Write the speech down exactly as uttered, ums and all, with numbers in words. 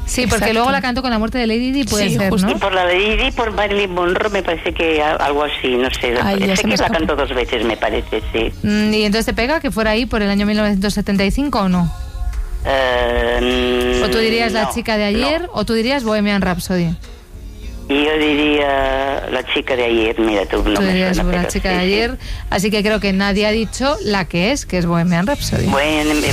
Sí, porque Exacto. luego la cantó con la muerte de Lady Di, puede Sí, ser, justo. ¿no? Y por la de Didi, por Marilyn Monroe, me parece que a- algo así, no sé. Ay, ya sé se que me la escapa. cantó dos veces, me parece, sí. Mm, ¿Y entonces te pega que fuera ahí por el año mil novecientos setenta y cinco o no? Eh, ¿O tú dirías La no, chica de ayer no. o tú dirías Bohemian Rhapsody? Y yo diría La chica de ayer, mira, tú no tú me dirías suena, La pero chica sí, de sí. ayer, así que creo que nadie ha dicho la que es, que es Bohemian Rhapsody. Bueno,